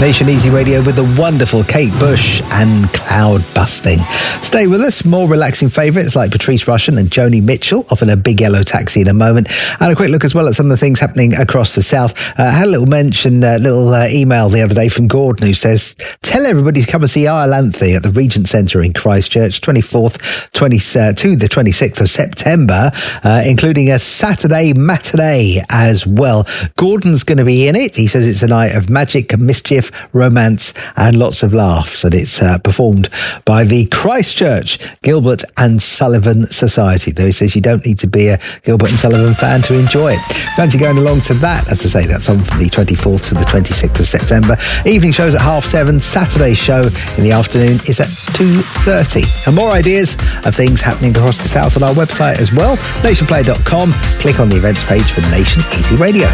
Nation Easy Radio with the wonderful Kate Bush and Cloud Busting. Stay with us. More relaxing favourites like Patrice Rushen and Joni Mitchell off in a big yellow taxi in a moment. And a quick look as well at some of the things happening across the south. Had a little mention, email the other day from Gordon who says, tell everybody to come and see Iolanthe at the Regent Centre in Christchurch, 24th to the 26th of September, including a Saturday matinee as well. Gordon's going to be in it. He says it's a night of magic, mischief, romance and lots of laughs, and it's performed by the Christchurch Gilbert and Sullivan Society, though he says you don't need to be a Gilbert and Sullivan fan to enjoy it. Fancy going along to that? As I say, that's on from the 24th to the 26th of September. Evening shows at 7:30. Saturday's show in the afternoon is at 2:30. And more ideas of things happening across the south on our website as well, nationplayer.com. Click on the events page for Nation Easy Radio.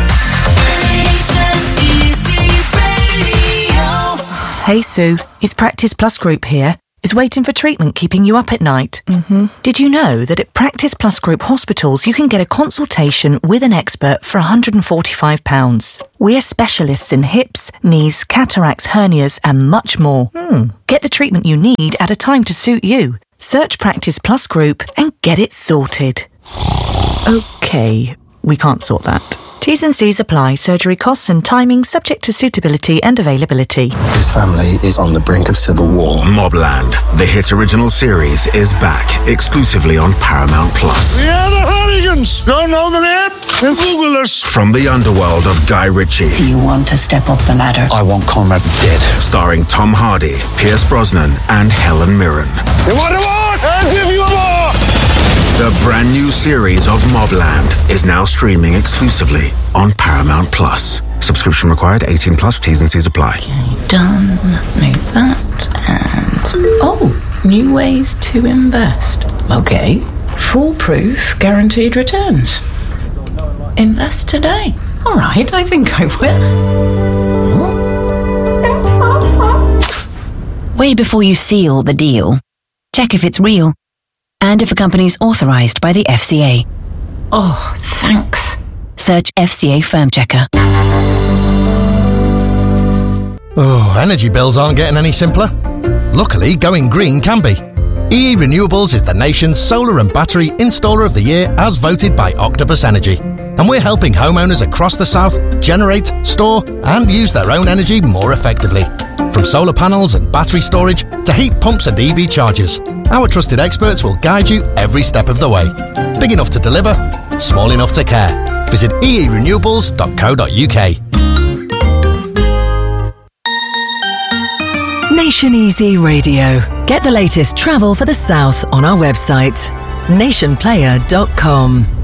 Hey Sue, it's Practice Plus Group here. Is waiting for treatment keeping you up at night? Mm-hmm. Did you know that at Practice Plus Group hospitals you can get a consultation with an expert for £145? We're specialists in hips, knees, cataracts, hernias and much more. Get the treatment you need at a time to suit you. Search Practice Plus Group and get it sorted. OK, we can't sort that. T's and C's apply. Surgery costs and timing subject to suitability and availability. His family is on the brink of civil war. Mobland, the hit original series, is back exclusively on Paramount Plus. We are the Hooligans! Don't know the name? Then Google us. From the underworld of Guy Ritchie. Do you want to step up the ladder? I want Conrad dead. Starring Tom Hardy, Pierce Brosnan and Helen Mirren. You want a war? I'll give you a war! The brand new series of Mobland is now streaming exclusively on Paramount Plus. Subscription required, 18 plus, T's and C's apply. Okay, done. Move that and... Oh, new ways to invest. Okay. Foolproof guaranteed returns. Invest today. All right, I think I will. Way before you seal the deal, check if it's real. And if a company's authorised by the FCA. Oh, thanks. Search FCA Firm Checker. Oh, energy bills aren't getting any simpler. Luckily, going green can be. EE Renewables is the nation's solar and battery installer of the year as voted by Octopus Energy. And we're helping homeowners across the south generate, store and use their own energy more effectively. From solar panels and battery storage to heat pumps and EV chargers, our trusted experts will guide you every step of the way. Big enough to deliver, small enough to care. Visit eerenewables.co.uk. Nation Easy Radio. Get the latest travel for the south on our website, nationplayer.com.